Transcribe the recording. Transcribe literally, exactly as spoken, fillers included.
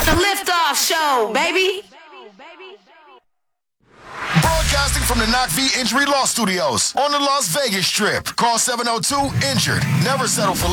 The Liftoff Show, baby. Broadcasting from the Knock V Injury Law Studios on the Las Vegas Strip. Call seven oh two injured. Never settle for